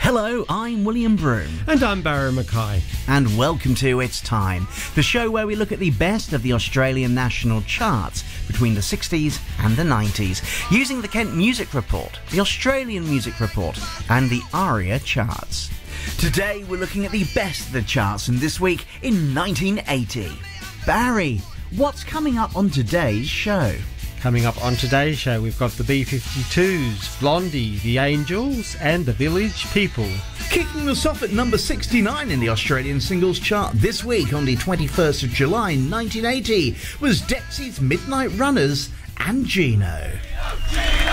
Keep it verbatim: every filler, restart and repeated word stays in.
Hello, I'm William Broome. And I'm Barry Mackay. And welcome to It's Time, the show where we look at the best of the Australian national charts between the sixties and the nineties, using the Kent Music Report, the Australian Music Report, and the ARIA charts. Today we're looking at the best of the charts from this week in nineteen eighty. Barry, what's coming up on today's show? Coming up on today's show, we've got the B fifty-twos, Blondie, The Angels, and The Village People. Kicking us off at number sixty-nine in the Australian singles chart this week on the twenty-first of July nineteen eighty was Dexy's Midnight Runners and Gino.